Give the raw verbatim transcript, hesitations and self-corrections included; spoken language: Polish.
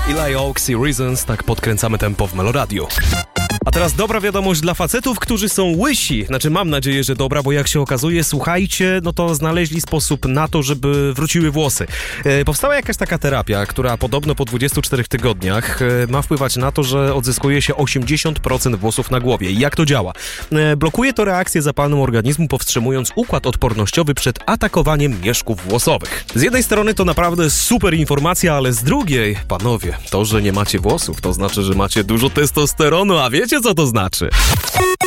Eli Oaks i Reasons, tak podkręcamy tempo w Meloradiu. A teraz dobra wiadomość dla facetów, którzy są łysi. Znaczy mam nadzieję, że dobra, bo jak się okazuje, słuchajcie, no to znaleźli sposób na to, żeby wróciły włosy. E, powstała jakaś taka terapia, która podobno po dwudziestu czterech tygodniach e, ma wpływać na to, że odzyskuje się osiemdziesiąt procent włosów na głowie. I jak to działa? E, blokuje to reakcję zapalną organizmu, powstrzymując układ odpornościowy przed atakowaniem mieszków włosowych. Z jednej strony to naprawdę super informacja, ale z drugiej, panowie, to, że nie macie włosów, to znaczy, że macie dużo testosteronu, a wiecie, co to znaczy?